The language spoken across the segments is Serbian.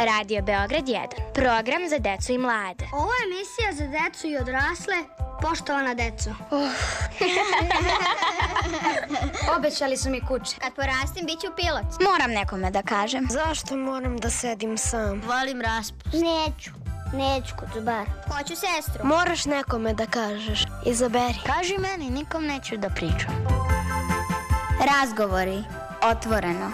Radio Beograd 1. Program za decu i mlade. Ovo je emisija za decu i odrasle. Poštovana deco. Obećali su mi kuće. Kad porastim, bit ću pilot. Moram nekome da kažem. Zašto moram da sedim sam? Volim raspust. Neću kocobar. Hoću sestru. Moraš nekome da kažeš. Izaberi. Kaži meni, nikom neću da pričam. Razgovori. Otvoreno.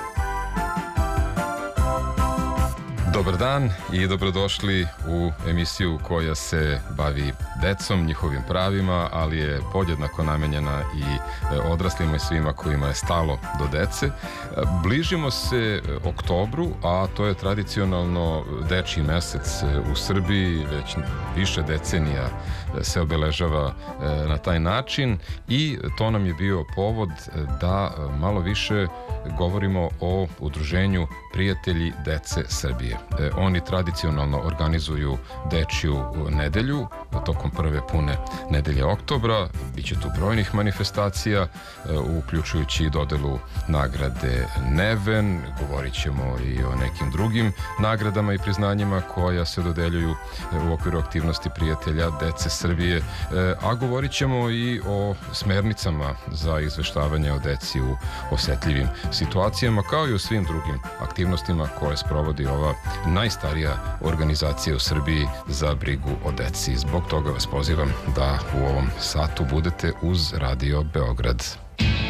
Dobar dan i dobrodošli u emisiju koja se bavi decom, njihovim pravima, ali je podjednako namenjena i odraslima i svima kojima je stalo do dece. Bližimo se oktobru, a to je tradicionalno dečji mesec u Srbiji, već više decenija se obeležava na taj način i to nam je bio povod da malo više govorimo o udruženju Prijatelji dece Srbije. Oni tradicionalno organizuju dečju nedelju tokom prve pune nedelje oktobra. Biće tu brojnih manifestacija, uključujući i dodelu nagrade Neven. Govorit ćemo i o nekim drugim nagradama i priznanjima koja se dodeljuju u okviru aktivnosti Prijatelja dece Srbije, a govorit ćemo i o smernicama za izveštavanje o deci u osetljivim situacijama, kao i o svim drugim aktivnostima koje sprovodi ova najstarija organizacija u Srbiji za brigu o deci. Zbog toga vas pozivam da u ovom satu budete uz Radio Beograd.